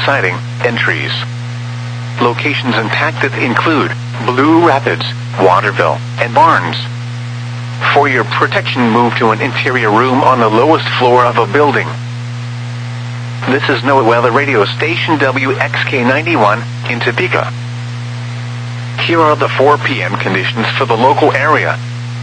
sighting, entries. Locations impacted include Blue Rapids, Waterville, and Barnes. For your protection, move to an interior room on the lowest floor of a building. This is NOAA Weather Radio Station WXK91 in Topeka. Here are the 4 p.m. conditions for the local area.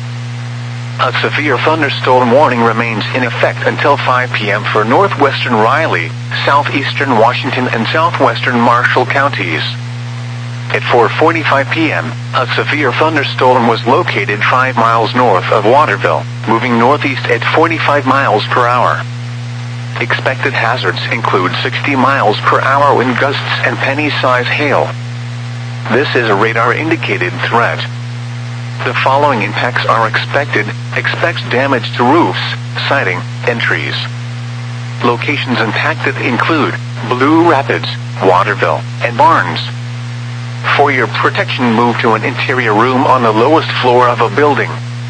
A severe thunderstorm warning remains in effect until 5 p.m. for northwestern Riley, southeastern Washington, and southwestern Marshall counties. At 4:45 p.m., a severe thunderstorm was located 5 miles north of Waterville, moving northeast at 45 miles per hour. Expected hazards include 60 miles per hour wind gusts and penny-size hail. This is a radar-indicated threat. The following impacts are expected. Expect damage to roofs, siding, and trees. Locations impacted include Blue Rapids, Waterville, and Barnes. For your protection, move to an interior room on the lowest floor of a building.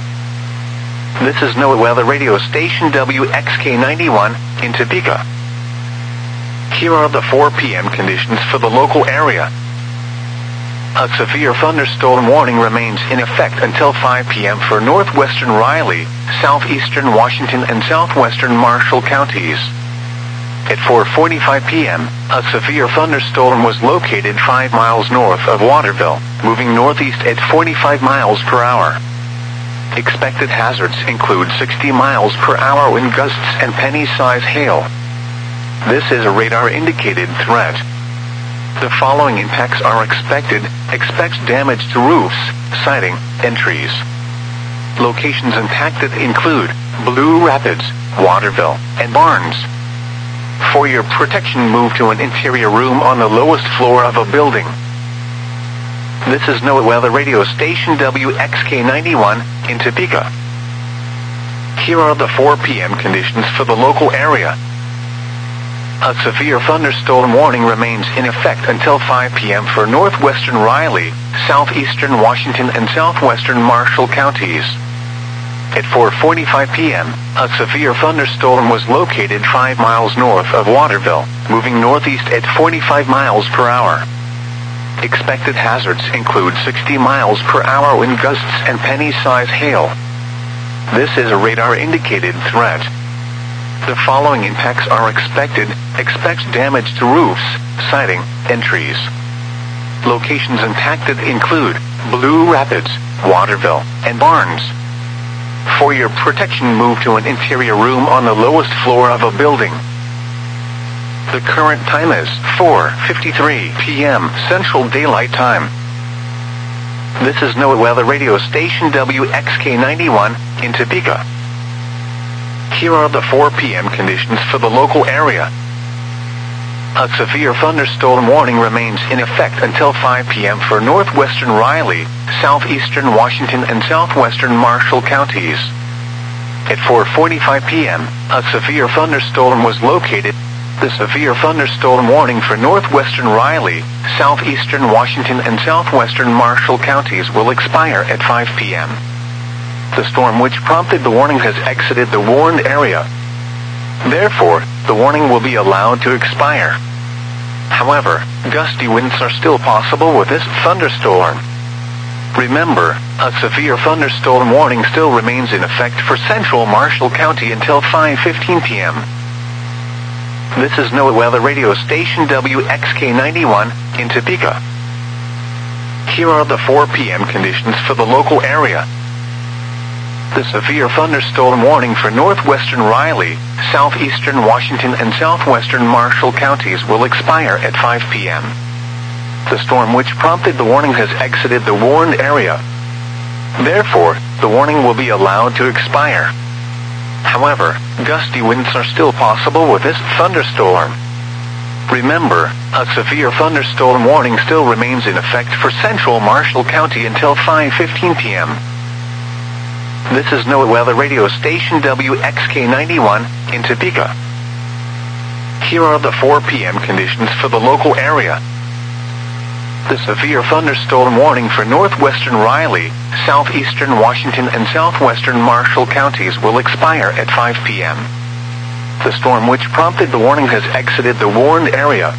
This is NOAA Weather Radio Station WXK91 in Topeka. Here are the 4 p.m. conditions for the local area. A severe thunderstorm warning remains in effect until 5 p.m. for northwestern Riley, southeastern Washington, and southwestern Marshall counties. At 4:45 p.m., a severe thunderstorm was located 5 miles north of Waterville, moving northeast at 45 miles per hour. Expected hazards include 60 miles per hour wind gusts and penny-size hail. This is a radar-indicated threat. The following impacts are expected. Expect damage to roofs, siding, and trees. Locations impacted include Blue Rapids, Waterville, and Barnes. For your protection, move to an interior room on the lowest floor of a building. This is NOAA Weather Radio Station WXK91 in Topeka. Here are the 4 p.m. conditions for the local area. A severe thunderstorm warning remains in effect until 5 p.m. for northwestern Riley, southeastern Washington, and southwestern Marshall counties. At 4:45 p.m., a severe thunderstorm was located 5 miles north of Waterville, moving northeast at 45 miles per hour. Expected hazards include 60 miles per hour wind gusts and penny-size hail. This is a radar-indicated threat. The following impacts are expected. Expect damage to roofs, siding, and trees. Locations impacted include Blue Rapids, Waterville, and Barnes. For your protection, move to an interior room on the lowest floor of a building. The current time is 4:53 p.m. Central Daylight Time. This is NOAA Weather Radio Station WXK91 in Topeka. Here are the 4 p.m. conditions for the local area. A severe thunderstorm warning remains in effect until 5 p.m. for northwestern Riley, southeastern Washington, and southwestern Marshall counties. At 4:45 p.m., a severe thunderstorm was located. The severe thunderstorm warning for northwestern Riley, southeastern Washington, and southwestern Marshall counties will expire at 5 p.m. The storm which prompted the warning has exited the warned area. Therefore, the warning will be allowed to expire. However, gusty winds are still possible with this thunderstorm. Remember, a severe thunderstorm warning still remains in effect for central Marshall County until 5:15 p.m. This is NOAA Weather Radio Station WXK91 in Topeka. Here are the 4 p.m. conditions for the local area. The severe thunderstorm warning for northwestern Riley, southeastern Washington, and southwestern Marshall counties will expire at 5 p.m. The storm which prompted the warning has exited the warned area. Therefore, the warning will be allowed to expire. However, gusty winds are still possible with this thunderstorm. Remember, a severe thunderstorm warning still remains in effect for central Marshall County until 5:15 p.m. This is NOAA Weather Radio Station WXK91 in Topeka. Here are the 4 p.m. conditions for the local area. The severe thunderstorm warning for northwestern Riley, southeastern Washington, and southwestern Marshall counties will expire at 5 p.m. The storm which prompted the warning has exited the warned area.